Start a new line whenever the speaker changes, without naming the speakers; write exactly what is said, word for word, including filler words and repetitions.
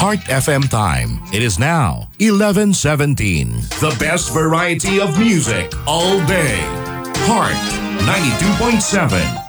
Heart F M time. It is now eleven seventeen. The best variety of music all day. Heart ninety-two point seven.